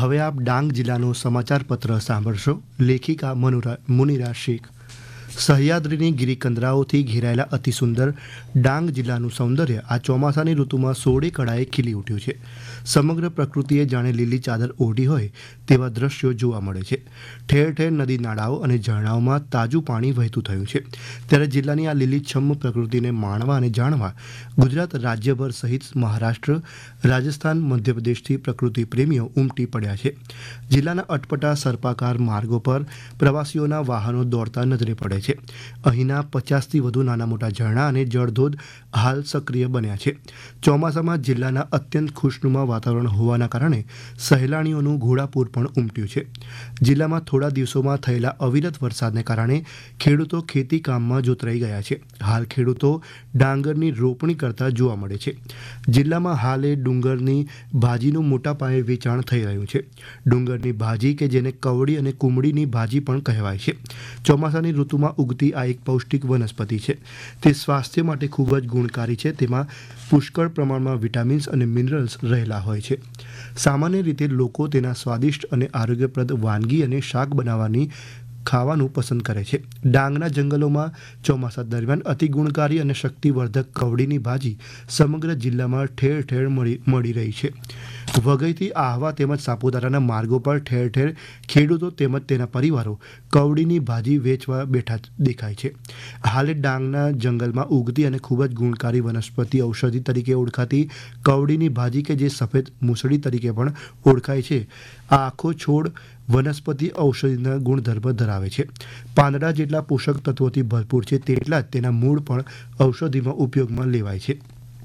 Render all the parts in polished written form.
હવે આપ ડાંગ જિલ્લાનું સમાચાર પત્ર સાંભળશો. લેખિકા મુનિરા શેખ. સહ્યાદ્રીની ગિરિકંદરાઓથી ઘેરાયેલા અતિસુંદર ડાંગ જિલ્લાનું સૌંદર્ય આ ચોમાસાની ઋતુમાં સોળે કળાએ ખીલી ઉઠ્યું છે. સમગ્ર પ્રકૃતિએ જાણે લીલી ચાદર ઓઢી હોય તેવા દ્રશ્યો જોવા મળે છે. ઠેર ઠેર નદી નાળાઓ અને ઝરણાઓમાં તાજું પાણી વહેતું થયું છે. ત્યારે જિલ્લાની આ લીલીછમ પ્રકૃતિને માણવા અને જાણવા ગુજરાત રાજ્યભર સહિત મહારાષ્ટ્ર, રાજસ્થાન, મધ્યપ્રદેશથી પ્રકૃતિ પ્રેમીઓ ઉમટી પડ્યા છે. જિલ્લાના અટપટા સર્પાકાર માર્ગો પર પ્રવાસીઓના વાહનો દોડતા નજરે પડે છે. અહીંના 50થી વધુ નાના મોટા ઝરણા અને જળધોધ હાલ સક્રિય બન્યા છે. ચોમાસામાં જિલ્લાના અત્યંત ખુશનુમા વાતાવરણ હોવાના કારણે સહેલાણીઓનું ઘોડાપૂર પણ ઉમટ્યું છે. જિલ્લામાં થોડા દિવસોમાં થયેલા અવિરત વરસાદને કારણે ખેડૂતો ખેતી કામમાં જોતરાઈ ગયા છે. હાલ ખેડૂતો ડાંગરની રોપણી કરતા જોવા મળે છે. જિલ્લામાં હાલ ડુંગરની ભાજીનું મોટા પાયે વેચાણ થઈ રહ્યું છે. ડુંગરની ભાજી કે જેને કવડી અને કુમળીની ભાજી પણ કહેવાય છે. ચોમાસાની ઋતુમાં ઉગતી આ એક પૌષ્ટિક વનસ્પતિ છે. તે સ્વાસ્થ્ય માટે ખૂબ જ ગુણકારી છે. તેમાં પુષ્કળ પ્રમાણમાં વિટામિન્સ અને મિનરલ્સ રહેલા હોય છે. સામાન્ય રીતે લોકો તેના સ્વાદિષ્ટ અને આરોગ્યપ્રદ વાનગી અને શાક બનાવવાની ખાવાનું પસંદ કરે છે. ડાંગના જંગલોમાં ચોમાસા દરમિયાન અતિ ગુણકારી અને શક્તિવર્ધક કવડીની ભાજી સમગ્ર જિલ્લામાં ઠેર ઠેર મળી રહી છે. વઘઈથી આહવા તેમજ સાપુતારાના માર્ગો પર ઠેર ઠેર ખેડૂતો તેમજ તેના પરિવારો કવડીની ભાજી વેચવા બેઠા દેખાય છે. હાલે ડાંગના જંગલમાં ઉગતી અને ખૂબ જ ગુણકારી વનસ્પતિ ઔષધિ તરીકે ઓળખાતી કવડીની ભાજી કે જે સફેદ મૂસળી તરીકે પણ ઓળખાય છે, આ આખો છોડ વનસ્પતિ ઔષધિના ગુણધર્મ ધરાવે છે. પાંદડા જેટલા પોષક તત્વોથી ભરપૂર છે તેટલા જ તેના મૂળ પણ ઔષધિમાં ઉપયોગમાં લેવાય છે.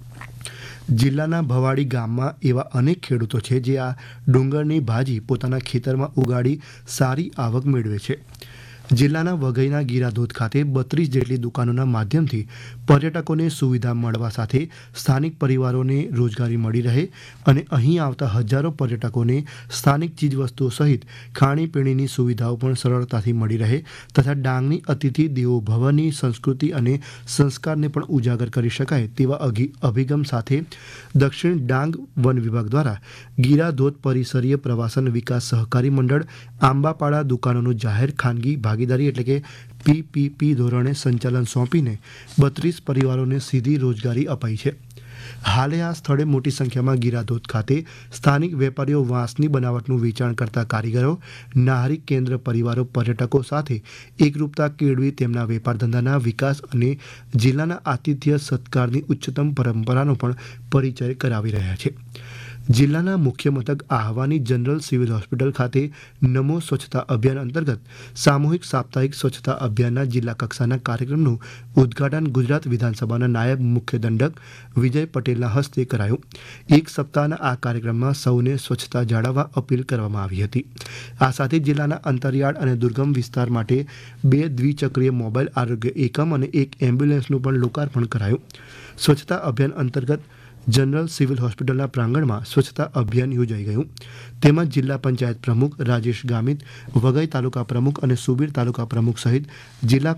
જિલ્લાના ભવાડી ગામમાં એવા અનેક ખેડૂતો છે જે આ ડુંગરની ભાજી પોતાના ખેતરમાં ઉગાડી સારી આવક મેળવે છે. જિલ્લાના વઘઈના ગીરાધોધ ખાતે 32 જેટલી દુકાનોના માધ્યમથી પર્યટકોને સુવિધા મળવા સાથે સ્થાનિક પરિવારોને રોજગારી મળી રહે અને અહીં આવતા હજારો પર્યટકોને સ્થાનિક ચીજવસ્તુઓ સહિત ખાણીપીણીની સુવિધાઓ પણ સરળતાથી મળી રહે તથા ડાંગની અતિથિ દેવો ભવની સંસ્કૃતિ અને સંસ્કારને પણ ઉજાગર કરી શકાય તેવા અભિગમ સાથે દક્ષિણ ડાંગ વન વિભાગ દ્વારા ગીરાધોધ પરિસરીય પ્રવાસન વિકાસ સહકારી મંડળ આંબાપાડા દુકાનોનું જાહેર ખાનગી ભાગીદારી એટલે કે PPP ધોરણે સંચાલન સોંપીને 32 પરિવારોને સીધી રોજગારી અપાઈ છે. હાલે આ સ્થળે મોટી સંખ્યામાં ગીરાધોધ ખાતે સ્થાનિક વેપારીઓ વાંસની બનાવટનું વેચાણ કરતા કારીગરો, નાહરિક કેન્દ્ર પરિવારો પર્યટકો સાથે એકરૂપતા કેળવી તેમના વેપાર ધંધાના વિકાસ અને જિલ્લાના આતિથ્ય સત્કારની ઉચ્ચતમ પરંપરાનો પણ પરિચય કરાવી રહ્યા છે. જિલ્લાના મુખ્ય મથક આહવાની જનરલ સિવિલ હોસ્પિટલ ખાતે નમો સ્વચ્છતા અભિયાન અંતર્ગત સામૂહિક સાપ્તાહિક સ્વચ્છતા અભિયાનના જિલ્લા કક્ષાના કાર્યક્રમનું ઉદ્ઘાટન ગુજરાત વિધાનસભાના નાયબ મુખ્ય દંડક વિજય પટેલના હસ્તે કરાયું. એક સપ્તાહના આ કાર્યક્રમમાં સૌને સ્વચ્છતા જાળવવા અપીલ કરવામાં આવી હતી. આ સાથે જિલ્લાના અંતરિયાળ અને દુર્ગમ વિસ્તાર માટે 2 દ્વિચક્રીય મોબાઈલ આરોગ્ય એકમ અને 1 એમ્બ્યુલન્સનું પણ લોકાર્પણ કરાયું. સ્વચ્છતા અભિયાન અંતર્ગત જનરલ સિવિલ હોસ્પિટલના પ્રાંગણમાં સ્વચ્છતા અભિયાન યોજાઈ ગયું. તેમાં જિલ્લા પંચાયત પ્રમુખ રાજેશ ગામિત, વઘઈ તાલુકા પ્રમુખ અને સુબીર તાલુકા પ્રમુખ સહિત જિલ્લા